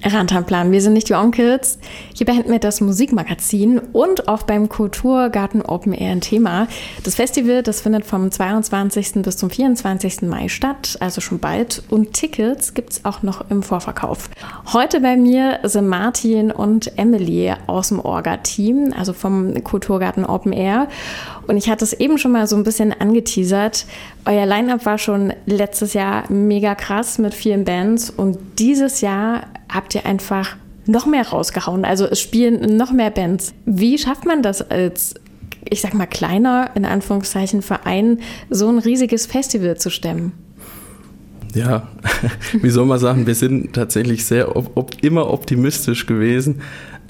Rantanplan, wir sind nicht die Onkels. Hier beenden wir das Musikmagazin und auch beim Kulturgarten Open Air ein Thema. Das Festival, das findet vom 22. bis zum 24. Mai statt, also schon bald. Und Tickets gibt es auch noch im Vorverkauf. Heute bei mir sind Martin und Emily aus dem Orga-Team, also vom Kulturgarten Open Air. Und ich hatte es eben schon mal so ein bisschen angeteasert. Euer Line-Up war schon letztes Jahr mega krass mit vielen Bands. Und dieses Jahr habt ihr einfach noch mehr rausgehauen. Also es spielen noch mehr Bands. Wie schafft man das als, ich sag mal, kleiner, in Anführungszeichen, Verein, so ein riesiges Festival zu stemmen? Ja, wie soll man sagen, wir sind tatsächlich sehr immer optimistisch gewesen.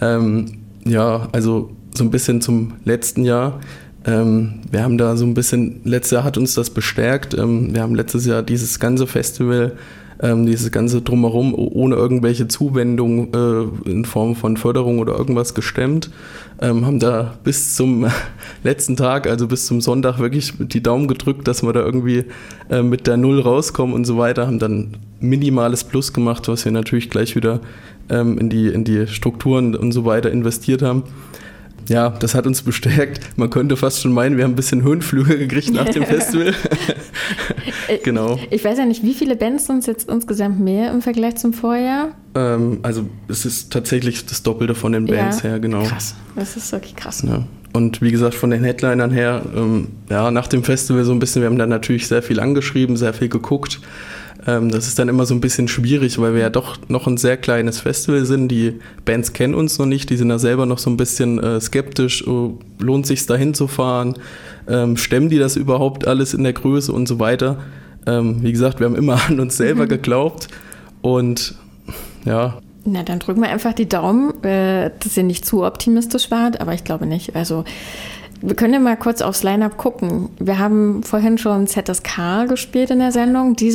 Also so ein bisschen zum letzten Jahr. Wir haben da so ein bisschen, letztes Jahr hat uns das bestärkt. Wir haben letztes Jahr dieses ganze Festival, dieses ganze Drumherum ohne irgendwelche Zuwendung in Form von Förderung oder irgendwas gestemmt. Haben da bis zum letzten Tag, also bis zum Sonntag, wirklich die Daumen gedrückt, dass wir da irgendwie mit der Null rauskommen und so weiter. Haben dann minimales Plus gemacht, was wir natürlich gleich wieder in die Strukturen und so weiter investiert haben. Ja, das hat uns bestärkt. Man könnte fast schon meinen, wir haben ein bisschen Höhenflüge gekriegt nach dem Festival. Genau. Ich weiß ja nicht, wie viele Bands sind es jetzt insgesamt mehr im Vergleich zum Vorjahr? Also es ist tatsächlich das Doppelte von den Bands her, genau. Krass, das ist wirklich krass. Ja. Und wie gesagt, von den Headlinern her, nach dem Festival so ein bisschen, wir haben dann natürlich sehr viel angeschrieben, sehr viel geguckt. Das ist dann immer so ein bisschen schwierig, weil wir ja doch noch ein sehr kleines Festival sind. Die Bands kennen uns noch nicht, die sind da selber noch so ein bisschen skeptisch. Lohnt es sich da hinzufahren? Stemmen die das überhaupt alles in der Größe und so weiter? Wie gesagt, wir haben immer an uns selber geglaubt und ja. Na, dann drücken wir einfach die Daumen, dass ihr nicht zu optimistisch wart, aber ich glaube nicht. Also wir können ja mal kurz aufs Line-Up gucken. Wir haben vorhin schon ZSK gespielt in der Sendung.